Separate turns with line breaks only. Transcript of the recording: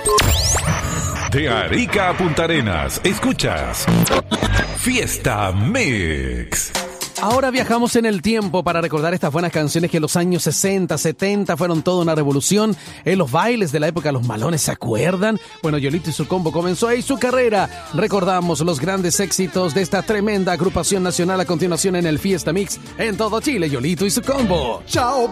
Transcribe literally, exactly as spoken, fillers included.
De Arica a Punta Arenas, escuchas Fiesta Mix.
Ahora viajamos en el tiempo para recordar estas buenas canciones que en los años sesenta, setenta fueron toda una revolución. En los bailes de la época, los malones, ¿se acuerdan? Bueno, Yolito y su combo comenzó ahí su carrera. Recordamos los grandes éxitos de esta tremenda agrupación nacional a continuación en el Fiesta Mix en todo Chile, Yolito y su combo.
Chao